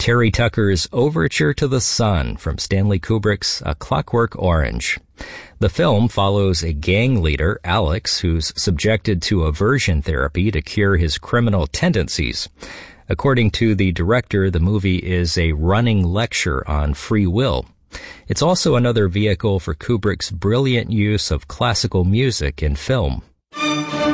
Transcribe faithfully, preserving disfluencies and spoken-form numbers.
Terry Tucker's Overture to the Sun from Stanley Kubrick's A Clockwork Orange. The film follows a gang leader, Alex, who's subjected to aversion therapy to cure his criminal tendencies. According to the director, the movie is a running lecture on free will. It's also another vehicle for Kubrick's brilliant use of classical music in film.